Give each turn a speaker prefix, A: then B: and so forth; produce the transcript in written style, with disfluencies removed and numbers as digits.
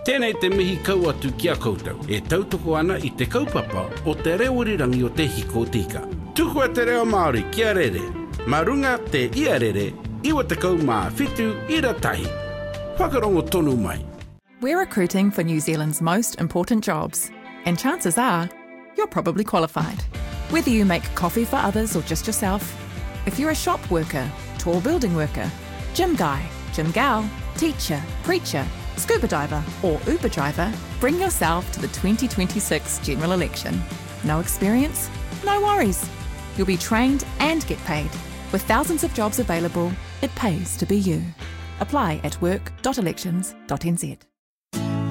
A: Tēnei te mihi kau atu ki a koutou. E tautoko ana I te kaupapa o te reorirangi o te hiko tika. Tuku te reo Māori ki a rere. Marunga te ia rere, iwa te kau mā whitu ira tahi. Whakarongo tonu mai.
B: We're recruiting for New Zealand's most important jobs, and chances are you're probably qualified. Whether you make coffee for others or just yourself, if you're a shop worker, tall building worker, gym guy, gym gal, teacher, preacher, scuba diver or Uber driver, bring yourself to the 2026 general election. No experience? No worries. You'll be trained and get paid. With thousands of jobs available, it pays to be you. Apply at work.elections.nz.